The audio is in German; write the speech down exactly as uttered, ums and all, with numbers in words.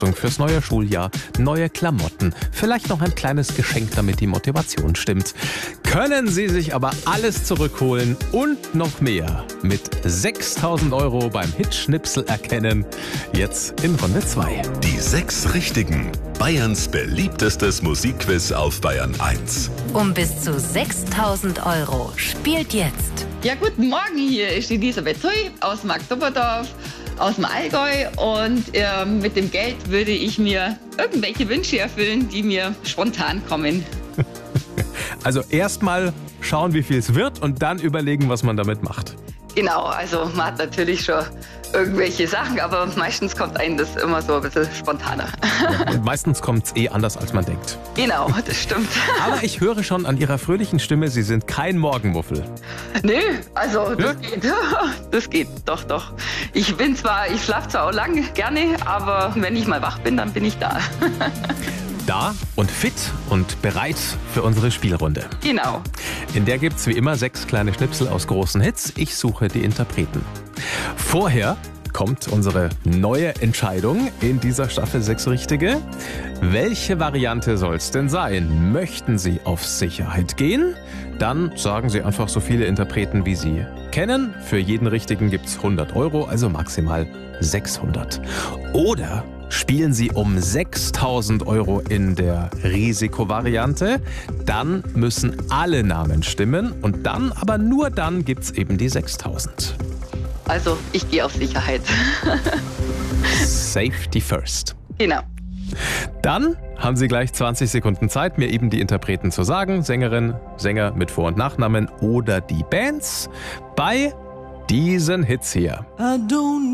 Fürs neue Schuljahr, neue Klamotten, vielleicht noch ein kleines Geschenk, damit die Motivation stimmt. Können Sie sich aber alles zurückholen und noch mehr mit sechstausend Euro beim Hitschnipsel erkennen. Jetzt in Runde zwei. Die sechs Richtigen. Bayerns beliebtestes Musikquiz auf Bayern eins. Um bis zu sechstausend Euro. Spielt jetzt. Ja, guten Morgen, hier ist Elisabeth Hui aus Marktoberdorf, aus dem Allgäu, und äh, mit dem Geld würde ich mir irgendwelche Wünsche erfüllen, die mir spontan kommen. Also erstmal schauen, wie viel es wird und dann überlegen, was man damit macht. Genau, also man hat natürlich schon irgendwelche Sachen, aber meistens kommt einem das immer so ein bisschen spontaner. Ja, und meistens kommt es eh anders, als man denkt. Genau, das stimmt. Aber ich höre schon an Ihrer fröhlichen Stimme, Sie sind kein Morgenmuffel. Nö, also das Ja? geht. Das geht, doch, doch. Ich bin zwar, ich schlafe zwar auch lange gerne, aber wenn ich mal wach bin, dann bin ich da. Da und fit und bereit für unsere Spielrunde. Genau. In der gibt's wie immer sechs kleine Schnipsel aus großen Hits. Ich suche die Interpreten. Vorher kommt unsere neue Entscheidung in dieser Staffel sechs Richtige. Welche Variante soll's denn sein? Möchten Sie auf Sicherheit gehen? Dann sagen Sie einfach so viele Interpreten, wie Sie kennen. Für jeden Richtigen gibt's hundert Euro, also maximal sechshundert. Oder spielen Sie um sechstausend Euro in der Risikovariante, dann müssen alle Namen stimmen und dann, aber nur dann, gibt's eben die sechstausend. Also ich gehe auf Sicherheit. Safety first. Genau. Dann haben Sie gleich zwanzig Sekunden Zeit, mir eben die Interpreten zu sagen, Sängerin, Sänger mit Vor- und Nachnamen oder die Bands bei diesen Hits hier.